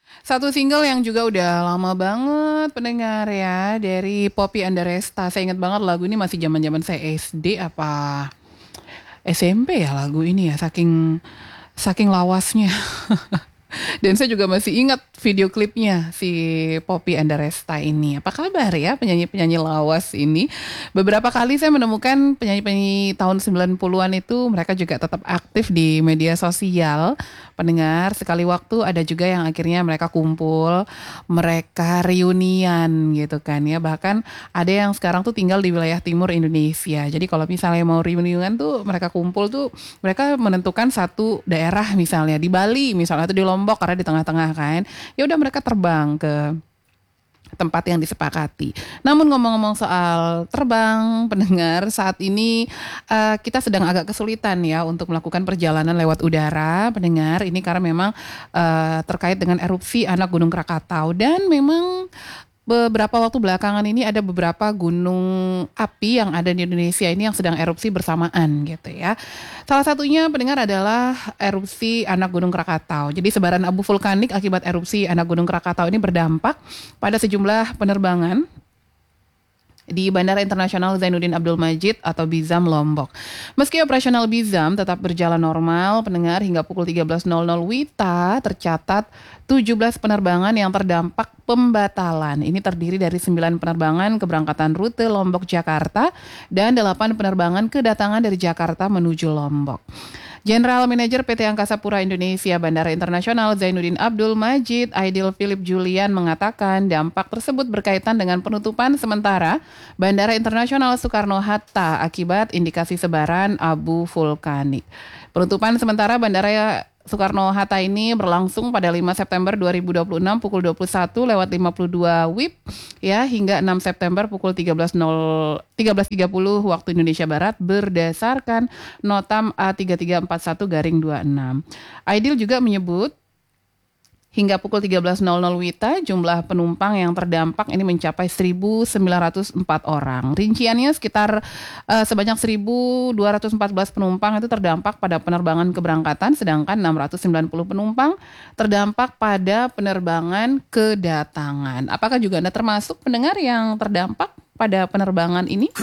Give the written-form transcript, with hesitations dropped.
Satu single yang juga udah lama banget pendengar ya dari Poppy Andaresta. Saya ingat banget lagu ini masih zaman-zaman saya SD apa SMP ya lagu ini ya saking saking lawasnya. Dan saya juga masih ingat video klipnya si Poppy Andaresta ini. Apa kabar ya penyanyi-penyanyi lawas ini? Beberapa kali saya menemukan penyanyi-penyanyi tahun 90-an itu mereka juga tetap aktif di media sosial. Pendengar, sekali waktu ada juga yang akhirnya mereka kumpul, mereka reunian gitu kan ya. Bahkan ada yang sekarang tuh tinggal di wilayah timur Indonesia. Jadi kalau misalnya mau reunian tuh mereka kumpul tuh mereka menentukan satu daerah misalnya di Bali misalnya atau di Lombok karena di tengah-tengah kan. Ya udah mereka terbang ke tempat yang disepakati. Namun ngomong-ngomong soal terbang, pendengar, saat ini kita sedang agak kesulitan ya untuk melakukan perjalanan lewat udara, pendengar. Ini karena memang terkait dengan erupsi anak Gunung Krakatau dan memang beberapa waktu belakangan ini ada beberapa gunung api yang ada di Indonesia ini yang sedang erupsi bersamaan gitu ya. Salah satunya pendengar adalah erupsi anak Gunung Krakatau. Jadi sebaran abu vulkanik akibat erupsi anak Gunung Krakatau ini berdampak pada sejumlah penerbangan di Bandara Internasional Zainuddin Abdul Majid atau Bizam Lombok. Meski operasional Bizam tetap berjalan normal, pendengar hingga pukul 13.00 WITA tercatat 17 penerbangan yang terdampak pembatalan. Ini terdiri dari 9 penerbangan keberangkatan rute Lombok Jakarta dan 8 penerbangan kedatangan dari Jakarta menuju Lombok. General Manager PT Angkasa Pura Indonesia Bandara Internasional Zainuddin Abdul Majid, Aidil Philip Julian mengatakan dampak tersebut berkaitan dengan penutupan sementara Bandara Internasional Soekarno-Hatta akibat indikasi sebaran abu vulkanik. Penutupan sementara Bandara Soekarno-Hatta ini berlangsung pada 5 September 2026 pukul 21 lewat 52 WIB ya hingga 6 September pukul 13.30 waktu Indonesia Barat berdasarkan Notam A3341-26. Aidil juga menyebut hingga pukul 13.00 WITA, jumlah penumpang yang terdampak ini mencapai 1.904 orang. Rinciannya sekitar sebanyak 1.214 penumpang itu terdampak pada penerbangan keberangkatan, sedangkan 690 penumpang terdampak pada penerbangan kedatangan. Apakah juga Anda termasuk pendengar yang terdampak pada penerbangan ini?